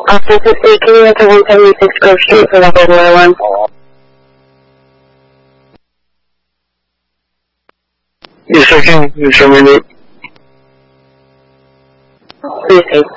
Officer 3, can you enter 176 Grove Street for level 101? Yes, I can. You show me that. Please take.